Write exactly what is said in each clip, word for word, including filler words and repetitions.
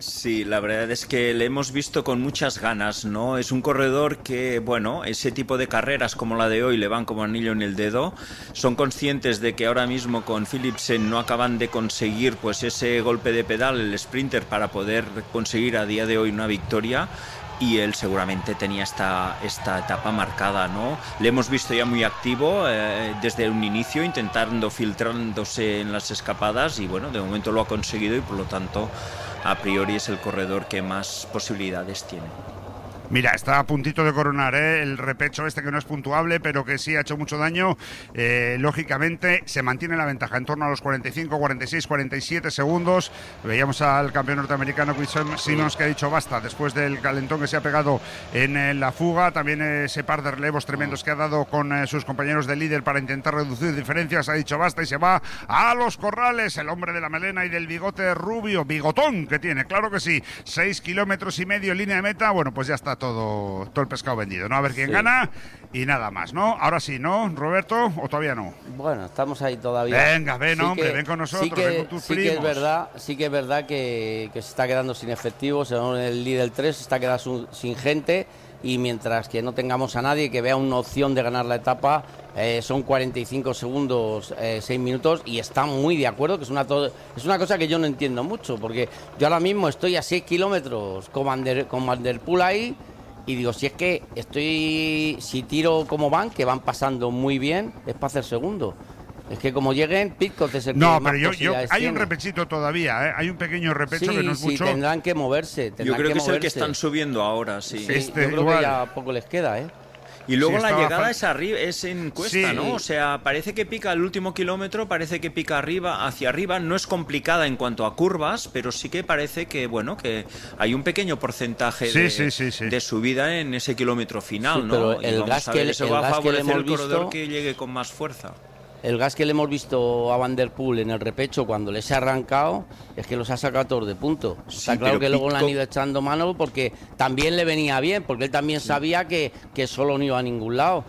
Sí, la verdad es que le hemos visto con muchas ganas, ¿no? Es un corredor que, bueno, ese tipo de carreras como la de hoy le van como anillo en el dedo. Son conscientes de que ahora mismo con Philipsen no acaban de conseguir pues ese golpe de pedal, el sprinter, para poder conseguir a día de hoy una victoria. Y él seguramente tenía esta, esta etapa marcada, ¿no? Le hemos visto ya muy activo eh, desde un inicio, intentando filtrándose en las escapadas y bueno, de momento lo ha conseguido y por lo tanto a priori es el corredor que más posibilidades tiene. Mira, está a puntito de coronar, ¿eh? El repecho este que no es puntuable, pero que sí ha hecho mucho daño. Eh, lógicamente se mantiene la ventaja en torno a los cuarenta y cinco, cuarenta y seis, cuarenta y siete segundos. Veíamos al campeón norteamericano Chris Simmons que ha dicho basta después del calentón que se ha pegado en eh, la fuga. También eh, ese par de relevos tremendos que ha dado con eh, sus compañeros de líder para intentar reducir diferencias. Ha dicho basta y se va a los corrales. El hombre de la melena y del bigote rubio, bigotón que tiene, claro que sí. Seis kilómetros y medio en línea de meta. Bueno, pues ya está todo, todo el pescado vendido, ¿no? A ver quién sí. gana y nada más, ¿no? Ahora sí, ¿no, Roberto? ¿O todavía no? Bueno, estamos ahí todavía. Venga, ven, sí hombre, que, ven con nosotros, sí que, ven con tus sí primos. Que es verdad, sí que es verdad que, que se está quedando sin efectivos, según el líder tres, se está quedando sin gente y mientras que no tengamos a nadie que vea una opción de ganar la etapa, eh, son cuarenta y cinco segundos, eh, seis minutos y está muy de acuerdo, que es una, to- es una cosa que yo no entiendo mucho, porque yo ahora mismo estoy a seis kilómetros con, Vander- con Van der Poel ahí. Y digo, si es que estoy, si tiro como van, que van pasando muy bien, es para hacer segundo. Es que como lleguen, Pidcock es el que no, más pero yo, yo hay tiene. Un repechito todavía, ¿eh? Hay un pequeño repecho sí, que no es sí, mucho. tendrán que moverse. Tendrán yo creo que, que es moverse. el que están subiendo ahora, sí. sí este, yo creo igual. que ya poco les queda, ¿eh? Y luego sí, la llegada fal- es arriba, es en cuesta, sí. ¿no? O sea, parece que pica el último kilómetro, parece que pica arriba, hacia arriba. No es complicada en cuanto a curvas, pero sí que parece que, bueno, que hay un pequeño porcentaje sí, de, sí, sí, sí. de subida en ese kilómetro final, Sí, ¿no? pero Y el vamos gas a ver, que- eso el va a gas que le favorecer hemos el corredor visto- que llegue con más fuerza. El gas que le hemos visto a Van der Poel en el repecho cuando les ha arrancado es que los ha sacado todos de punto. Sí, Está claro pero que luego le han Pidcock- ido echando mano porque también le venía bien, porque él también sí. sabía que, que solo no iba a ningún lado.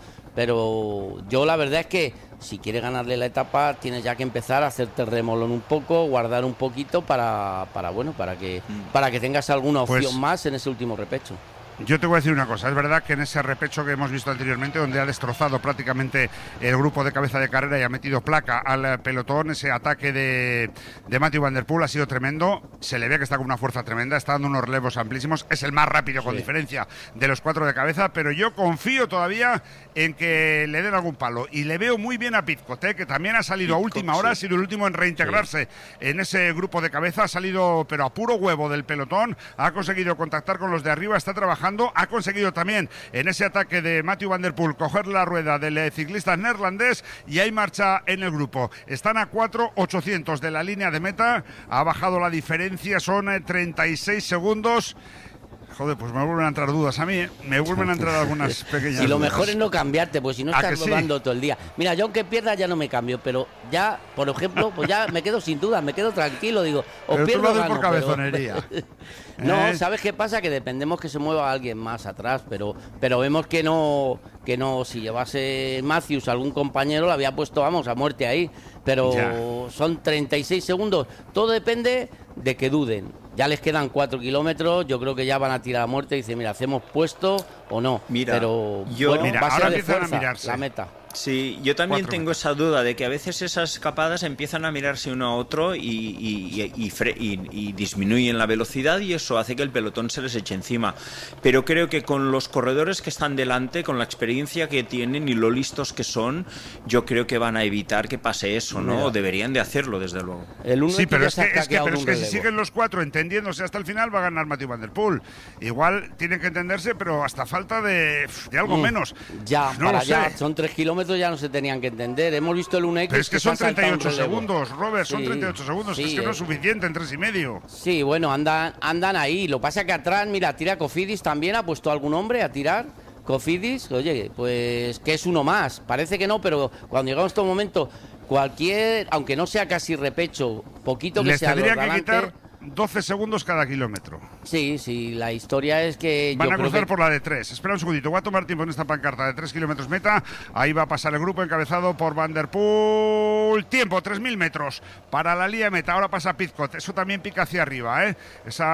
Pero yo la verdad es que si quiere ganarle la etapa tienes ya que empezar a hacerte remolón un poco, guardar un poquito para, para bueno, para que, mm. para que tengas alguna opción pues... más en ese último repecho. Yo te voy a decir una cosa, es verdad que en ese repecho que hemos visto anteriormente, donde ha destrozado prácticamente el grupo de cabeza de carrera y ha metido placa al pelotón, ese ataque de, de Mathieu Van der Poel ha sido tremendo, se le ve que está con una fuerza tremenda, está dando unos relevos amplísimos, es el más rápido con sí. diferencia de los cuatro de cabeza, pero yo confío todavía en que le den algún palo, y le veo muy bien a Pidcock, ¿eh? que también ha salido Pidcock, a última hora, sí. ha sido el último en reintegrarse sí. en ese grupo de cabeza, ha salido pero a puro huevo del pelotón, ha conseguido contactar con los de arriba, está trabajando. Ha conseguido también en ese ataque de Mathieu Van der Poel coger la rueda del ciclista neerlandés y hay marcha en el grupo. Están a cuatro ochocientos de la línea de meta, ha bajado la diferencia, son treinta y seis segundos. Joder, pues me vuelven a entrar dudas a mí, ¿eh? Me vuelven a entrar algunas pequeñas Si lo dudas. mejor es no cambiarte, pues si no estás sí? rodando todo el día. Mira, yo aunque pierda ya no me cambio, pero ya, por ejemplo, pues ya me quedo sin dudas, me quedo tranquilo, digo, o pero pierdo tú lo o gano. por cabezonería. Pero... no, ¿Eh? ¿sabes qué pasa? Que dependemos que se mueva alguien más atrás, pero pero vemos que no, que no, si llevase Matthews algún compañero, lo había puesto, vamos, a muerte ahí. Pero ya. son treinta y seis segundos, todo depende de que duden. Ya les quedan cuatro kilómetros, yo creo que ya van a tirar a muerte y dicen, mira, ¿hacemos puesto o no? Mira, pero yo, bueno, mira, va a ahora ser de empiezan fuerza, a mirarse la meta. Sí, yo también Cuatro tengo metros. esa duda de que a veces esas escapadas empiezan a mirarse uno a otro y, y, y, y, fre- y, y disminuyen la velocidad y eso hace que el pelotón se les eche encima. Pero creo que con los corredores que están delante, con la experiencia que tienen y lo listos que son, yo creo que van a evitar que pase eso, ¿no? Mira. O deberían de hacerlo, desde luego. El uno sí, pero es que, es que, hackeado pero es un que si relevo. siguen los cuatro entendiéndose hasta el final, va a ganar Mathieu Van der Poel. Igual tienen que entenderse, pero hasta falta de, de algo Mm, menos. Ya, no para lo allá, sé. son tres kilómetros, ya no se tenían que entender. Hemos visto el uno X. Pero es que, que son treinta y ocho segundos, Robert, son sí, treinta y ocho segundos, sí, es que eh. no es suficiente en tres y medio. Sí, bueno, andan, andan ahí. Lo pasa que atrás, mira, tira Cofidis también, ha puesto algún hombre a tirar. Cofidis, oye, pues que es uno más. Parece que no, pero cuando llegamos a este momento, cualquier, aunque no sea casi repecho, poquito que Les sea tendría los que delante, quitar doce segundos cada kilómetro. Sí, sí, la historia es que van yo a creo cruzar que... por la de tres. Espera un segundito, voy a tomar tiempo en esta pancarta de tres kilómetros meta. Ahí va a pasar el grupo encabezado por Van der Poel. Tiempo, tres mil metros para la línea de meta. Ahora pasa Pidcock, eso también pica hacia arriba, ¿eh? Esa